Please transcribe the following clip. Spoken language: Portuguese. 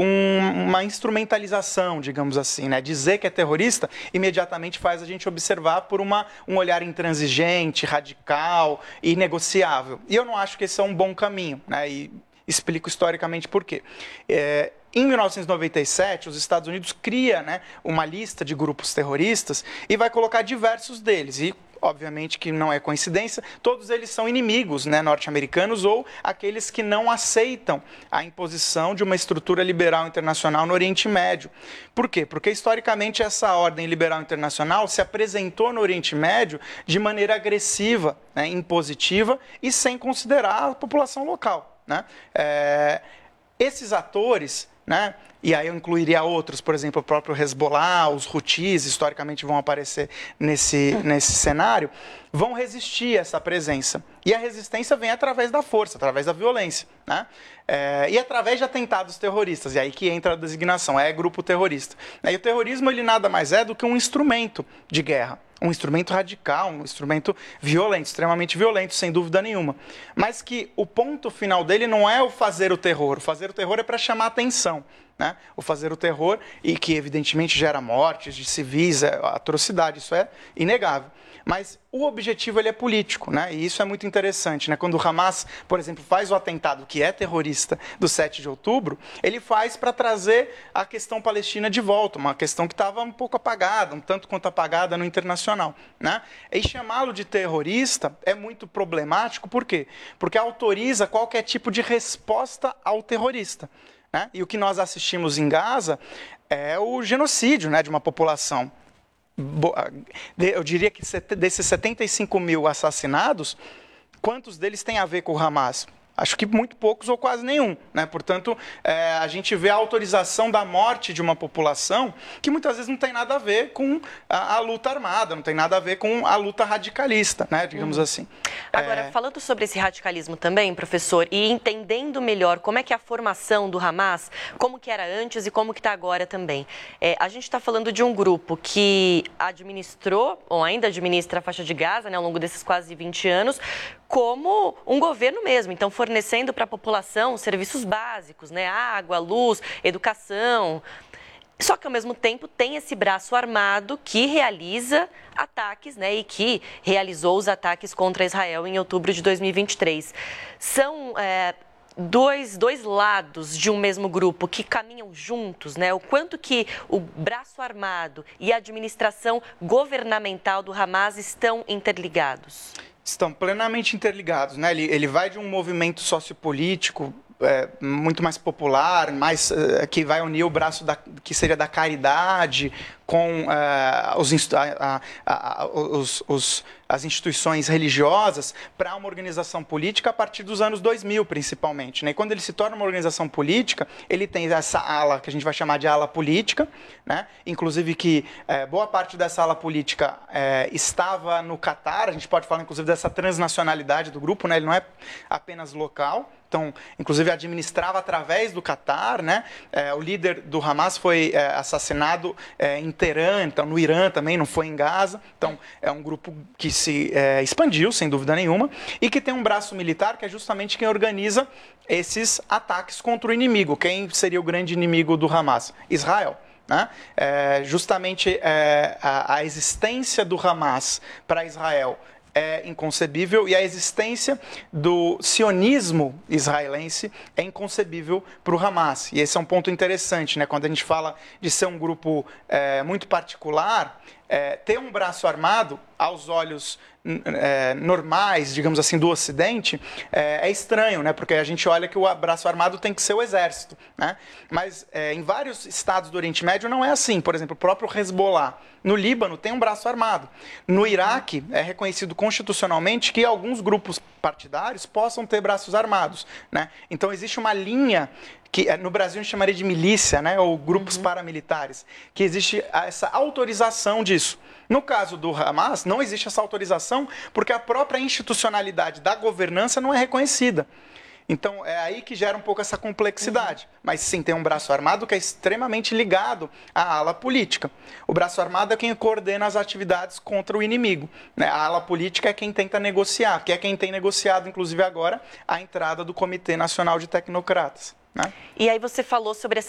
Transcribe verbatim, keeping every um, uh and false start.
um, uma instrumentalização, digamos assim, né? Dizer que é terrorista imediatamente faz a gente observar por uma, um olhar intransigente, radical e negociável. E eu não acho que esse é um bom caminho, né? E explico historicamente por quê. É, em mil novecentos e noventa e sete, os Estados Unidos cria, né, uma lista de grupos terroristas e vai colocar diversos deles. E, obviamente, que não é coincidência, todos eles são inimigos, né, norte-americanos ou aqueles que não aceitam a imposição de uma estrutura liberal internacional no Oriente Médio. Por quê? Porque, historicamente, essa ordem liberal internacional se apresentou no Oriente Médio de maneira agressiva, né, impositiva e sem considerar a população local, né? É, esses atores, né, e aí eu incluiria outros, por exemplo, o próprio Hezbollah, os Houthis, historicamente vão aparecer nesse, nesse cenário, vão resistir a essa presença. E a resistência vem através da força, através da violência, né? É, e através de atentados terroristas, e aí que entra a designação, é grupo terrorista. E o terrorismo, ele nada mais é do que um instrumento de guerra. Um instrumento radical, um instrumento violento, extremamente violento, sem dúvida nenhuma. Mas que o ponto final dele não é o fazer o terror. O fazer o terror é para chamar atenção, né? O fazer o terror, e que evidentemente gera mortes de civis, é atrocidade, isso é inegável. Mas o objetivo, ele é político, né? E isso é muito interessante, né? Quando o Hamas, por exemplo, faz o atentado que é terrorista do sete de outubro, ele faz para trazer a questão palestina de volta, uma questão que estava um pouco apagada, um tanto quanto apagada no internacional, né? E chamá-lo de terrorista é muito problemático, por quê? Porque autoriza qualquer tipo de resposta ao terrorista, né? E o que nós assistimos em Gaza é o genocídio, né, de uma população. Eu diria que desses setenta e cinco mil assassinados, quantos deles têm a ver com o Hamas? Acho que muito poucos ou quase nenhum, né? Portanto, é, a gente vê a autorização da morte de uma população que muitas vezes não tem nada a ver com a, a luta armada, não tem nada a ver com a luta radicalista, né? Digamos uhum. assim. Agora, é... falando sobre esse radicalismo também, professor, e entendendo melhor como é que é a formação do Hamas, como que era antes e como que está agora também. É, a gente está falando de um grupo que administrou, ou ainda administra a faixa de Gaza, né, ao longo desses quase vinte anos, como um governo mesmo, então fornecendo para a população serviços básicos, né, água, luz, educação. Só que, ao mesmo tempo, tem esse braço armado que realiza ataques, né, e que realizou os ataques contra Israel em outubro de dois mil e vinte e três. São é, dois, dois lados de um mesmo grupo que caminham juntos, né? O quanto que o braço armado e a administração governamental do Hamas estão interligados? Estão plenamente interligados, né? Ele, ele vai de um movimento sociopolítico é, muito mais popular, mais, é, que vai unir o braço da, que seria da caridade com é, os, a, a, a, os, os, as instituições religiosas para uma organização política a partir dos anos dois mil, principalmente, né? E quando ele se torna uma organização política, ele tem essa ala que a gente vai chamar de ala política, né? Inclusive que é, boa parte dessa ala política é, estava no Catar, a gente pode falar inclusive dessa transnacionalidade do grupo, né? Ele não é apenas local. Então, inclusive, administrava através do Catar, né? É, o líder do Hamas foi é, assassinado é, em Teherã, então no Irã também, não foi em Gaza. Então, é um grupo que se é, expandiu, sem dúvida nenhuma, e que tem um braço militar que é justamente quem organiza esses ataques contra o inimigo. Quem seria o grande inimigo do Hamas? Israel. Né? É, justamente é, a, a existência do Hamas para Israel é inconcebível e a existência do sionismo israelense é inconcebível para o Hamas. E esse é um ponto interessante, né? Quando a gente fala de ser um grupo é, muito particular, é, ter um braço armado, aos olhos é, normais, digamos assim, do Ocidente, é, é estranho, né? Porque a gente olha que o braço armado tem que ser o exército, né? Mas é, em vários estados do Oriente Médio não é assim. Por exemplo, o próprio Hezbollah, no Líbano, tem um braço armado. No Iraque, é reconhecido constitucionalmente que alguns grupos partidários possam ter braços armados, né? Então, existe uma linha que no Brasil a gente chamaria de milícia, né, ou grupos uhum. paramilitares, que existe essa autorização disso. No caso do Hamas, não existe essa autorização porque a própria institucionalidade da governança não é reconhecida. Então, é aí que gera um pouco essa complexidade. Uhum. Mas, sim, tem um braço armado que é extremamente ligado à ala política. O braço armado é quem coordena as atividades contra o inimigo, né? A ala política é quem tenta negociar, que é quem tem negociado, inclusive agora, a entrada do Comitê Nacional de Tecnocratas, né? E aí você falou sobre essa